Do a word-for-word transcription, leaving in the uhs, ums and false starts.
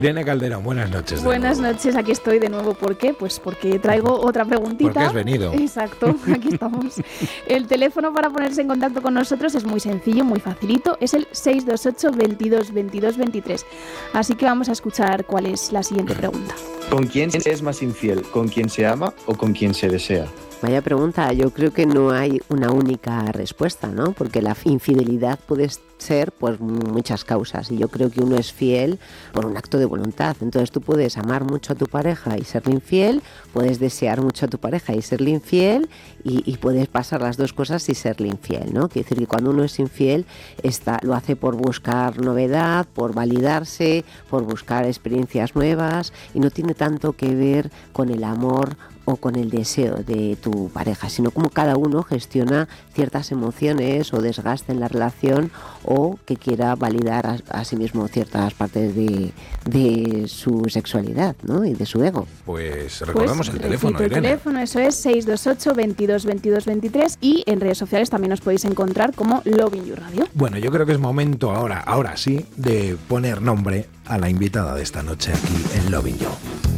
Irene Calderón, buenas noches. Buenas nuevo. noches, aquí estoy de nuevo. ¿Por qué? Pues porque traigo otra preguntita. Porque has venido. Exacto, aquí estamos. El teléfono para ponerse en contacto con nosotros es muy sencillo, muy facilito. Es el seis dos ocho, veintidós, veintidós, veintitrés. Así que vamos a escuchar cuál es la siguiente pregunta. ¿Con quién es más infiel? ¿Con quién se ama o con quién se desea? Vaya pregunta, yo creo que no hay una única respuesta, ¿no? Porque la infidelidad puede ser por muchas causas y yo creo que uno es fiel por un acto de voluntad. Entonces tú puedes amar mucho a tu pareja y serle infiel, puedes desear mucho a tu pareja y serle infiel y, y puedes pasar las dos cosas y serle infiel, ¿no? Quiere decir que cuando uno es infiel está, lo hace por buscar novedad, por validarse, por buscar experiencias nuevas y no tiene tanto que ver con el amor o con el deseo de tu pareja, sino como cada uno gestiona ciertas emociones o desgaste en la relación o que quiera validar a, a sí mismo ciertas partes de, de su sexualidad, ¿no? Y de su ego. Pues recordamos pues, el teléfono, el Irene. teléfono, eso es seis dos ocho, veintidós, veintidós, veintitrés y en redes sociales también os podéis encontrar como Lovin You Radio. Bueno, yo creo que es momento ahora, ahora sí, de poner nombre a la invitada de esta noche aquí en Lovin You.